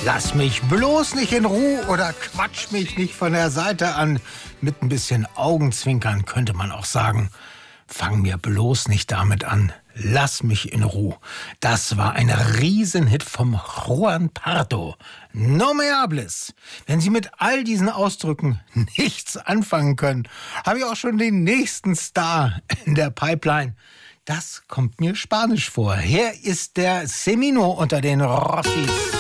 Lass mich bloß nicht in Ruhe oder quatsch mich nicht von der Seite an. Mit ein bisschen Augenzwinkern könnte man auch sagen. Fang mir bloß nicht damit an. Lass mich in Ruhe. Das war ein Riesenhit vom Juan Pardo. No me hables. Wenn Sie mit all diesen Ausdrücken nichts anfangen können, habe ich auch schon den nächsten Star in der Pipeline. Das kommt mir spanisch vor. Hier ist der Semino unter den Rossis.